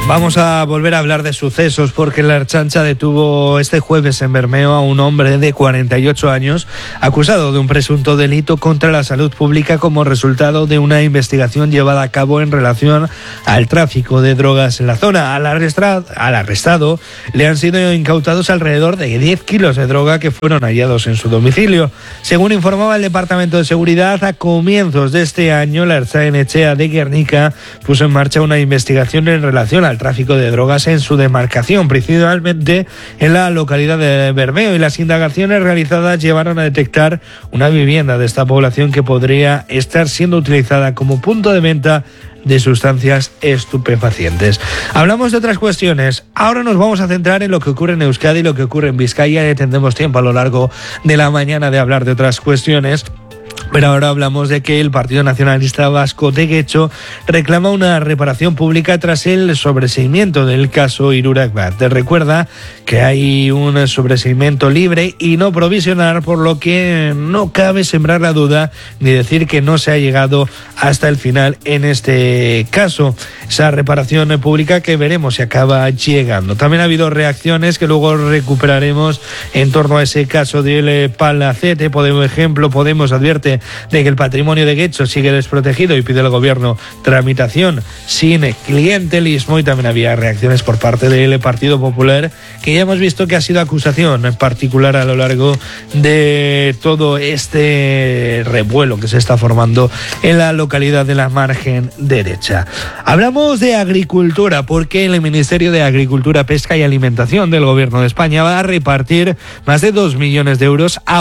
Vamos a volver a hablar de sucesos porque la Ertzaintza detuvo este jueves en Bermeo a un hombre de 48 años acusado de un presunto delito contra la salud pública como resultado de una investigación llevada a cabo en relación al tráfico de drogas en la zona. Al arrestado le han sido incautados alrededor de 10 kilos de droga que fueron hallados en su domicilio. Según informaba el Departamento de Seguridad, a comienzos de este año la Ertzain-Etxea de Guernica puso en marcha una investigación en relación al tráfico de drogas en su demarcación, principalmente en la localidad de Bermeo, y las indagaciones realizadas llevaron a detectar una vivienda de esta población que podría estar siendo utilizada como punto de venta de sustancias estupefacientes. Hablamos de otras cuestiones. Ahora nos vamos a centrar en lo que ocurre en Euskadi y lo que ocurre en Vizcaya. Ya tendremos tiempo a lo largo de la mañana de hablar de otras cuestiones. Pero ahora hablamos de que el Partido Nacionalista Vasco de Getxo reclama una reparación pública tras el sobreseimiento del caso Hirurak Bat. Recuerda que hay un sobreseimiento libre y no provisional, por lo que no cabe sembrar la duda ni decir que no se ha llegado hasta el final en este caso. Esa reparación pública que veremos si acaba llegando. También ha habido reacciones que luego recuperaremos en torno a ese caso del Palacete. Por ejemplo, Podemos advierte de que el patrimonio de Getxo sigue desprotegido y pide al gobierno tramitación sin clientelismo, y también había reacciones por parte del Partido Popular, que ya hemos visto que ha sido acusación en particular a lo largo de todo este revuelo que se está formando en la localidad de la margen derecha. Hablamos de agricultura porque el Ministerio de Agricultura, Pesca y Alimentación del Gobierno de España va a repartir más de 2 millones de euros a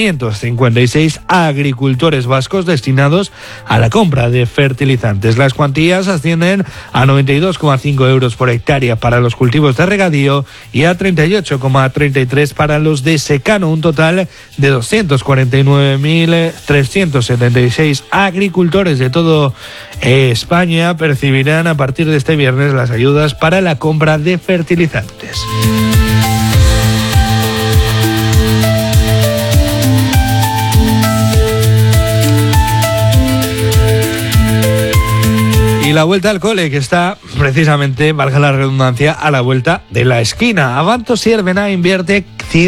856 agricultores vascos destinados a la compra de fertilizantes. Las cuantías ascienden a 92,5 euros por hectárea para los cultivos de regadío y a 38,33 para los de secano. Un total de 249.376 agricultores de todo España percibirán a partir de este viernes las ayudas para la compra de fertilizantes. Y la vuelta al cole, que está precisamente, valga la redundancia, a la vuelta de la esquina. Avanto Siervena invierte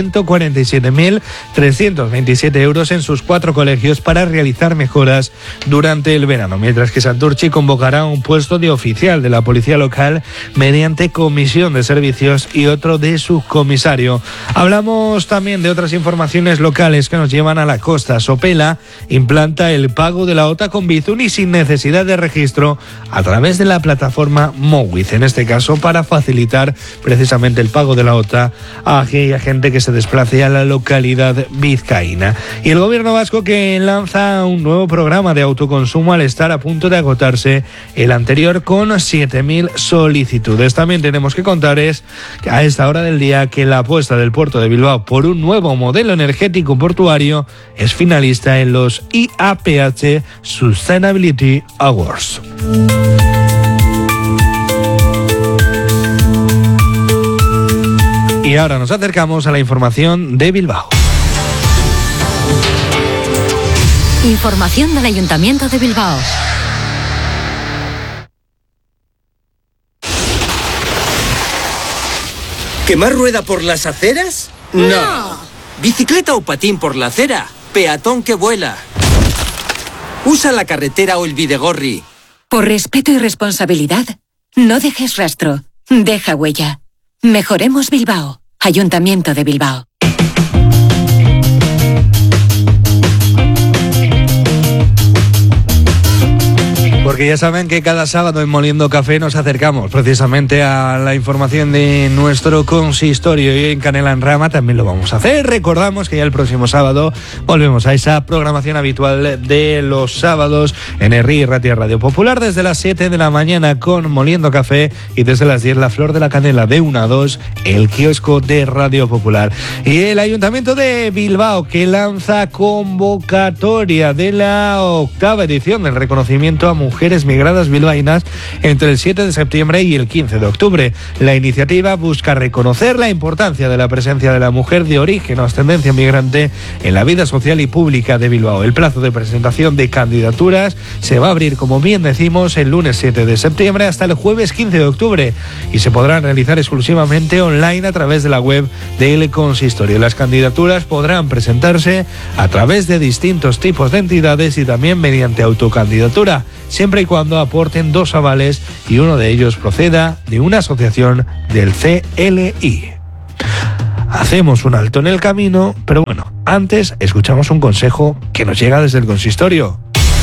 147.327 euros en sus 4 colegios para realizar mejoras durante el verano, mientras que Santurtzi convocará un puesto de oficial de la policía local mediante comisión de servicios y otro de subcomisario. Hablamos también de otras informaciones locales que nos llevan a la costa. Sopela implanta el pago de la OTA con Bizum y sin necesidad de registro a través de la plataforma Mowiz, en este caso para facilitar precisamente el pago de la OTA a aquella gente que se desplace a la localidad vizcaína. Y el gobierno vasco que lanza un nuevo programa de autoconsumo al estar a punto de agotarse el anterior con 7.000 solicitudes. También tenemos que contarles a esta hora del día que la apuesta del puerto de Bilbao por un nuevo modelo energético portuario es finalista en los IAPH Sustainability Awards. Y ahora nos acercamos a la información de Bilbao. Información del Ayuntamiento de Bilbao. ¿Quemar rueda por las aceras? No. ¿Bicicleta o patín por la acera? Peatón que vuela. Usa la carretera o el bidegorri. Por respeto y responsabilidad, no dejes rastro, deja huella. Mejoremos Bilbao. Ayuntamiento de Bilbao. Porque ya saben que cada sábado en Moliendo Café nos acercamos precisamente a la información de nuestro consistorio, y en Canela en Rama también lo vamos a hacer. Recordamos que ya el próximo sábado volvemos a esa programación habitual de los sábados en Herri Ratia Radio Popular desde las 7 de la mañana con Moliendo Café y desde las 10 La Flor de la Canela de 1 a 2 el kiosco de Radio Popular. Y el Ayuntamiento de Bilbao que lanza convocatoria de la 8ª edición del reconocimiento a mujeres mujeres migradas bilbaínas entre el 7 de septiembre y el 15 de octubre. La iniciativa busca reconocer la importancia de la presencia de la mujer de origen o ascendencia migrante en la vida social y pública de Bilbao. El plazo de presentación de candidaturas se va a abrir, como bien decimos, el lunes 7 de septiembre hasta el jueves 15 de octubre y se podrán realizar exclusivamente online a través de la web del Consistorio. Las candidaturas podrán presentarse a través de distintos tipos de entidades y también mediante autocandidatura, siempre y cuando aporten 2 avales y uno de ellos proceda de una asociación del CLI. Hacemos un alto en el camino, pero bueno, antes escuchamos un consejo que nos llega desde el Consistorio.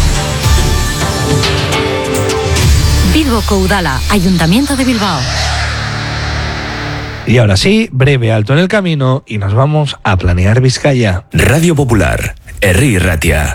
Bilboko Udala, Ayuntamiento de Bilbao. Y ahora sí, breve alto en el camino y nos vamos a planear Vizcaya. Radio Popular, Herri Ratia.